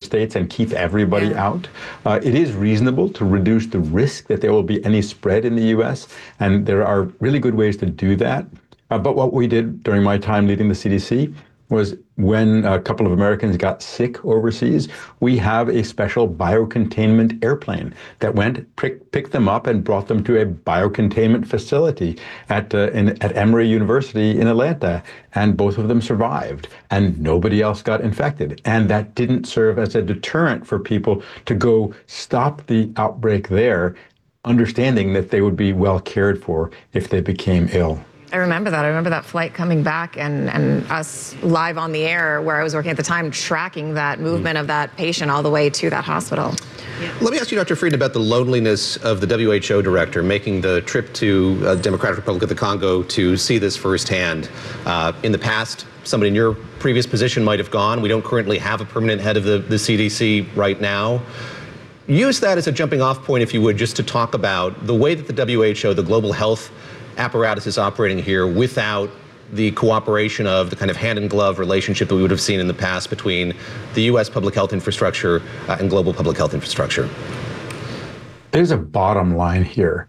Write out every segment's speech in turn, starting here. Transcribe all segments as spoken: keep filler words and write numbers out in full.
states and keep everybody Yeah. out. Uh, it is reasonable to reduce the risk that there will be any spread in the U S, and there are really good ways to do that. Uh, but what we did during my time leading the C D C was when a couple of Americans got sick overseas, we have a special biocontainment airplane that went, pick, picked them up and brought them to a biocontainment facility at, uh, in, at Emory University in Atlanta. And both of them survived and nobody else got infected. And that didn't serve as a deterrent for people to go stop the outbreak there, understanding that they would be well cared for if they became ill. I remember that. I remember that flight coming back and, and us live on the air where I was working at the time, tracking that movement of that patient all the way to that hospital. Yeah. Let me ask you, Doctor Frieden, about the loneliness of the W H O director making the trip to uh, Democratic Republic of the Congo to see this firsthand. Uh, in the past, somebody in your previous position might have gone. We don't currently have a permanent head of the, the C D C right now. Use that as a jumping off point, if you would, just to talk about the way that the W H O, the global health apparatus, is operating here without the cooperation of the kind of hand-in-glove relationship that we would have seen in the past between the U S public health infrastructure uh, and global public health infrastructure. There's a bottom line here.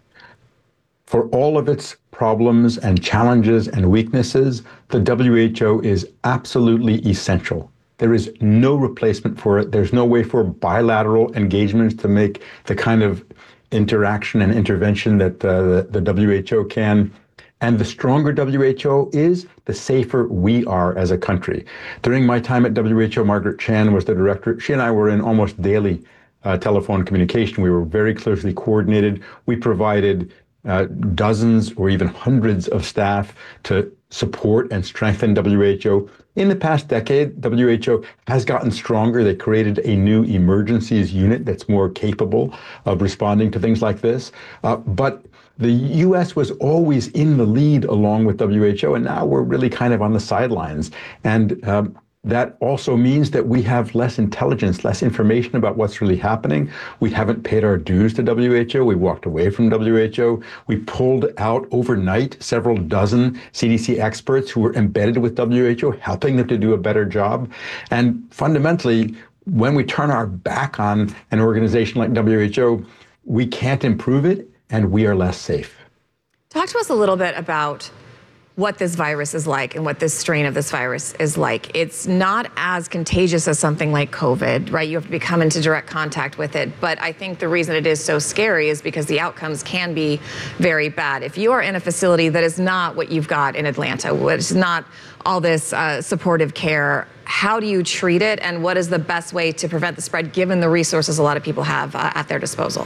For all of its problems and challenges and weaknesses, the W H O is absolutely essential. There is no replacement for it. There's no way for bilateral engagements to make the kind of interaction and intervention that uh, the, the W H O can. And the stronger W H O is, the safer we are as a country. During my time at W H O, Margaret Chan was the director. She and I were in almost daily uh, telephone communication. We were very closely coordinated. We provided uh, dozens or even hundreds of staff to support and strengthen W H O. In the past decade, W H O has gotten stronger. They created a new emergencies unit that's more capable of responding to things like this. Uh, but the U S was always in the lead along with W H O, and now we're really kind of on the sidelines. And um, that also means that we have less intelligence, less information about what's really happening. We haven't paid our dues to W H O. We walked away from W H O. We pulled out overnight several dozen C D C experts who were embedded with W H O, helping them to do a better job. And fundamentally, when we turn our back on an organization like W H O, we can't improve it, and we are less safe. Talk to us a little bit about what this virus is like and what this strain of this virus is like. It's not as contagious as something like COVID, right? You have to be come into direct contact with it. But I think the reason it is so scary is because the outcomes can be very bad. If you are in a facility that is not what you've got in Atlanta, which is not all this uh, supportive care, how do you treat it? And what is the best way to prevent the spread given the resources a lot of people have uh, at their disposal?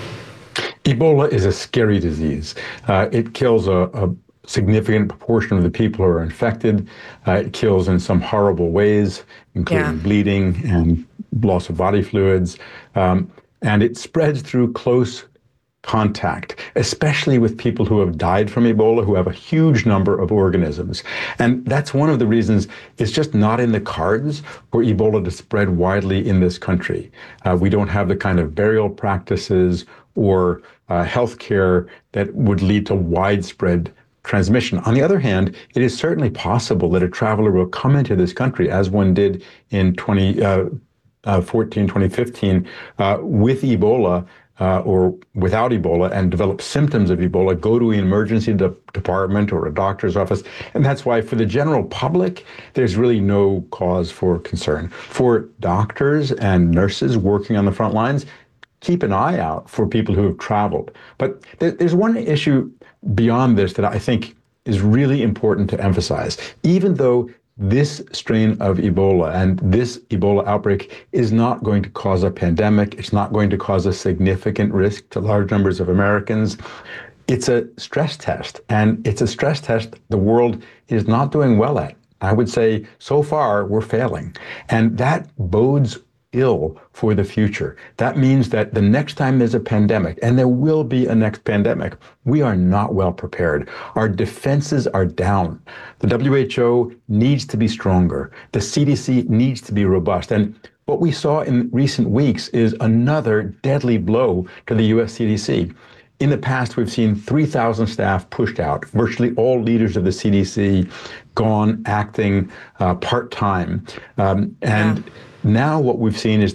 Ebola is a scary disease. Uh, it kills a, a significant proportion of the people who are infected. Uh, it kills in some horrible ways, including Yeah. bleeding and loss of body fluids. Um, and it spreads through close contact, especially with people who have died from Ebola, who have a huge number of organisms. And that's one of the reasons it's just not in the cards for Ebola to spread widely in this country. Uh, we don't have the kind of burial practices or uh, health care that would lead to widespread transmission. On the other hand, it is certainly possible that a traveler will come into this country, as one did in twenty fourteen, twenty fifteen, uh, with Ebola uh, or without Ebola, and develop symptoms of Ebola, go to an emergency de- department or a doctor's office. And that's why for the general public, there's really no cause for concern. For doctors and nurses working on the front lines, keep an eye out for people who have traveled. But th- there's one issue beyond this that I think is really important to emphasize. Even though this strain of Ebola and this Ebola outbreak is not going to cause a pandemic, it's not going to cause a significant risk to large numbers of Americans, it's a stress test. And it's a stress test the world is not doing well at. I would say so far we're failing. And that bodes ill for the future. That means that the next time there's a pandemic, and there will be a next pandemic, we are not well prepared. Our defenses are down. The W H O needs to be stronger. The C D C needs to be robust. And what we saw in recent weeks is another deadly blow to the U S C D C. In the past, we've seen three thousand staff pushed out, virtually all leaders of the C D C gone acting uh, part-time. Um, and yeah. Now what we've seen is